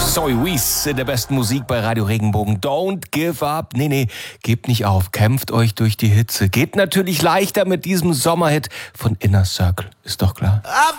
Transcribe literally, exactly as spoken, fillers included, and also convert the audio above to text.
Zoe Wees in der besten Musik bei Radio Regenbogen. Don't give up. Nee, nee, gebt nicht auf. Kämpft euch durch die Hitze. Geht natürlich leichter mit diesem Sommerhit von Inner Circle. Ist doch klar. I've